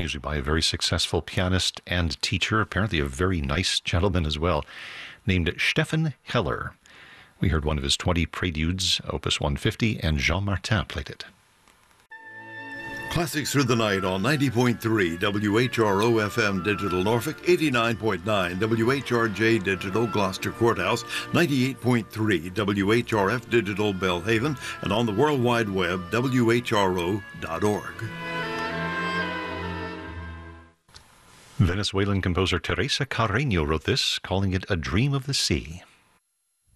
music by a very successful pianist and teacher, apparently a very nice gentleman as well, named Stefan Heller. We heard one of his 20 preludes, Opus 150, and Jean Martin played it. Classics Through the Night on 90.3 WHRO FM Digital Norfolk, 89.9 WHRJ Digital Gloucester Courthouse, 98.3 WHRF Digital Belhaven, and on the World Wide Web, WHRO.org. Venezuelan composer Teresa Carreño wrote this, calling it a dream of the sea.